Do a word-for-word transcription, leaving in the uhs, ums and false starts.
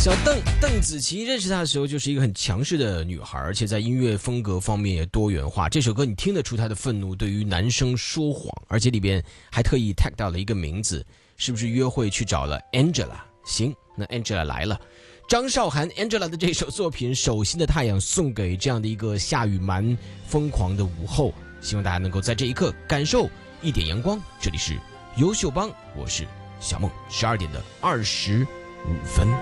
小邓邓紫棋认识她的时候就是一个很强势的女孩，而且在音乐风格方面也多元化。这首歌你听得出她的愤怒，对于男生说谎，而且里边还特意 tag 到了一个名字，是不是约会去找了 Angela？ 行，那 Angela 来了。张韶涵 Angela 的这首作品《手心的太阳》送给这样的一个下雨蛮疯狂的午后，希望大家能够在这一刻感受一点阳光。这里是优秀帮，我是小梦，十二点的二十五分。